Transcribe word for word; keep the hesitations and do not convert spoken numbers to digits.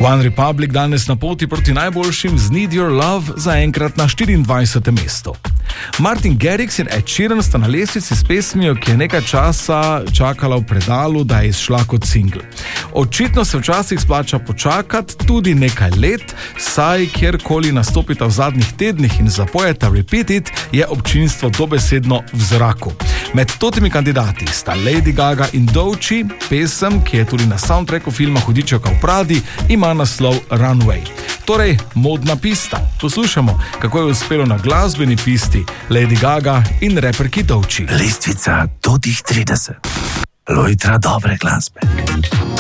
One Republic danes na poti proti najboljšim z Need Your Love zaenkrat na štiriindvajsetem mestu. Martin Garrix in Ed Sheeran sta na lestvici s pesmijo, ki je nekaj časa čakala v predalu, da je izšla kot singl. Očitno se včasih splača počakati tudi nekaj let, saj kjerkoli nastopita v zadnjih tednih in zapojeta Repeat It, je občinstvo dobesedno v zraku. Med totimi kandidati sta Lady Gaga in Doechii, pesem, ki je tudi na soundtracku filma Hudičevka v Pradi, ima naslov Runway. Torej, modna pista. Poslušamo, kako je uspelo na glasbeni pisti Lady Gaga in reperki Doechii. Lestvica do tih trideset. Lojtra dobre glasbe.